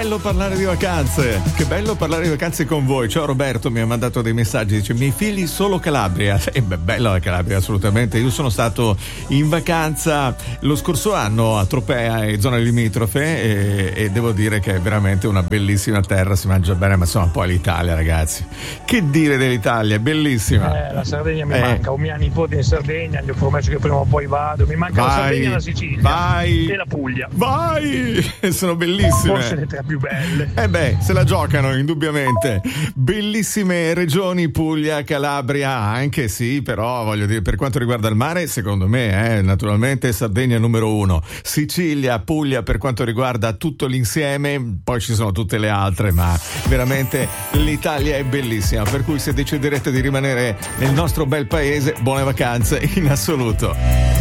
Bello parlare di vacanze, che bello parlare di vacanze con voi. Ciao Roberto, mi ha mandato dei messaggi, dice miei figli solo Calabria. Bella la Calabria, assolutamente. Io sono stato in vacanza lo scorso anno a Tropea e zone limitrofe e devo dire che è veramente una bellissima terra, si mangia bene, ma insomma poi l'Italia, ragazzi, che dire dell'Italia, è bellissima. La Sardegna mi manca, ho mia nipote in Sardegna, gli ho promesso che prima o poi vado, mi manca la Sardegna e la Sicilia e la Puglia. Vai, sono bellissime, forse le tre più belle. Se la giocano indubbiamente. Bellissime regioni, Puglia, Calabria anche, sì, però voglio dire, per quanto riguarda il mare, secondo me naturalmente Sardegna numero 1, Sicilia, Puglia per quanto riguarda tutto l'insieme, poi ci sono tutte le altre, ma veramente l'Italia è bellissima, per cui se deciderete di rimanere nel nostro bel paese, buone vacanze in assoluto.